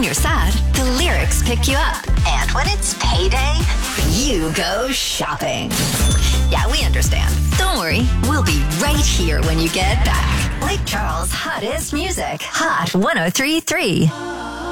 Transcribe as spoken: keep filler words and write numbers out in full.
when you're sad, the lyrics pick you up. And when it's payday, you go shopping. Yeah, we understand. Don't worry, we'll be right here when you get back. Lake Charles' hottest music. Hot one oh three point three.